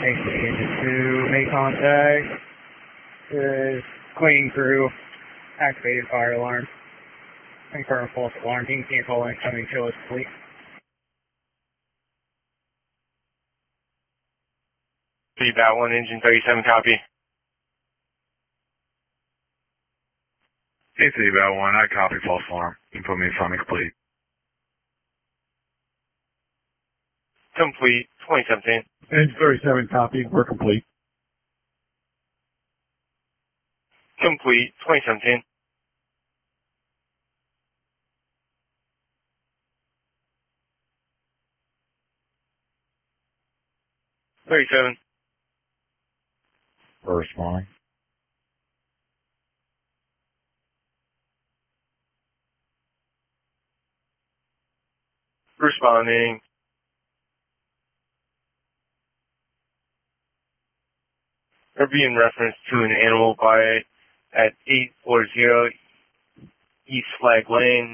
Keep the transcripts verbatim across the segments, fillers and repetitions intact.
A C engine two, make contact. Is cleaning through. Activated fire alarm. Confirm false alarm. Team vehicle incoming to us, please. Feedback one, engine thirty-seven, copy. Hey, Feedback one, I copy false alarm. You can put me in front of complete. Complete, twenty seventeen. Engine thirty-seven, copy. We're complete. Complete, twenty seventeen. thirty-seven. First morning. Responding. There being reference to an animal by at eight forty East Flag Lane.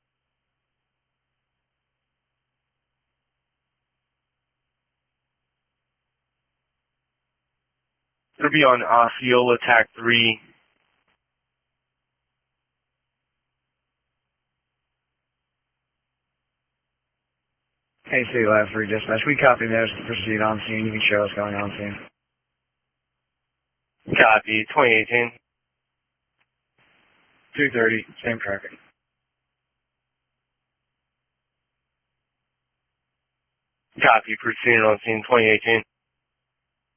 There be on Osceola Attack three. A C last three dispatch. We copy those to proceed on scene. You can show us going on scene. Copy, twenty eighteen. two thirty, same traffic. Copy, proceeding on scene, twenty eighteen.